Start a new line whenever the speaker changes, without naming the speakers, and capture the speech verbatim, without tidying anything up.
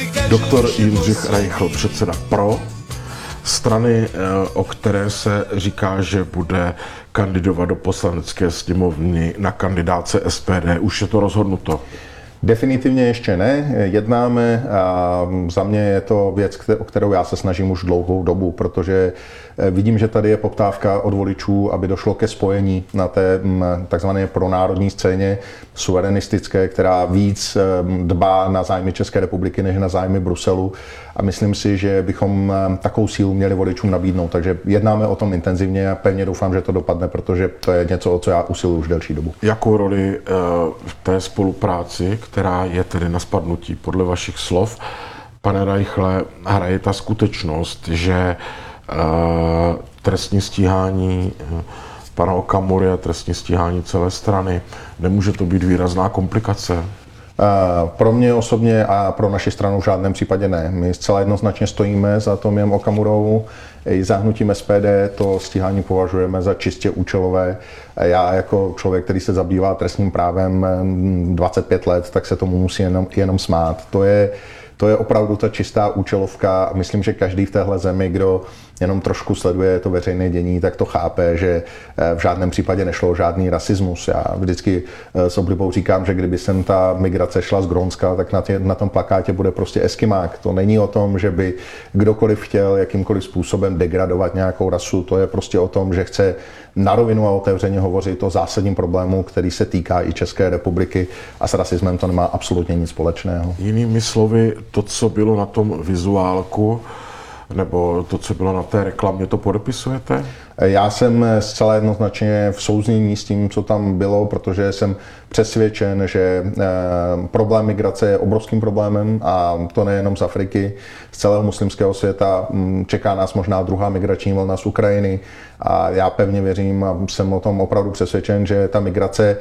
Doktor Jindřich Reichl, předseda Pro, strany, o které se říká, že bude kandidovat do poslanecké sněmovny na kandidáce S P D. Už je to rozhodnuto?
Definitivně ještě ne, jednáme a za mě je to věc, o kterou já se snažím už dlouhou dobu, protože vidím, že tady je poptávka od voličů, aby došlo ke spojení na té takzvané pronárodní scéně suverenistické, která víc dbá na zájmy České republiky než na zájmy Bruselu, a myslím si, že bychom takovou sílu měli voličům nabídnout. Takže jednáme o tom intenzivně a pevně doufám, že to dopadne, protože to je něco, o co já usiluji už delší dobu.
Jakou roli v té spolupráci, která je tedy na spadnutí podle vašich slov, pane Reichle, hraje ta skutečnost, že trestní stíhání pana Okamury a trestní stíhání celé strany, nemůže to být výrazná komplikace?
Pro mě osobně a pro naši stranu v žádném případě ne. My zcela jednoznačně stojíme za Tomiem Okamurou. I za hnutím S P D to stíhání považujeme za čistě účelové. Já jako člověk, který se zabývá trestním právem dvacet pět let, tak se tomu musí jenom, jenom smát. To je, to je opravdu ta čistá účelovka a myslím, že každý v téhle zemi, kdo jenom trošku sleduje to veřejné dění, tak to chápe, že v žádném případě nešlo o žádný rasismus. Já vždycky s oblibou říkám, že kdyby sem ta migrace šla z Grónska, tak na, tě, na tom plakátě bude prostě eskimák. To není o tom, že by kdokoliv chtěl jakýmkoliv způsobem degradovat nějakou rasu. To je prostě o tom, že chce na rovinu a otevřeně hovořit o zásadním problému, který se týká i České republiky, a s rasismem to nemá absolutně nic společného.
Jinými slovy, to, co bylo na tom vizuálku, nebo to, co bylo na té reklamě, to podepisujete?
Já jsem zcela jednoznačně v souznění s tím, co tam bylo, protože jsem přesvědčen, že problém migrace je obrovským problémem, a to nejenom z Afriky, z celého muslimského světa. Čeká nás možná druhá migrační vlna z Ukrajiny a já pevně věřím a jsem o tom opravdu přesvědčen, že ta migrace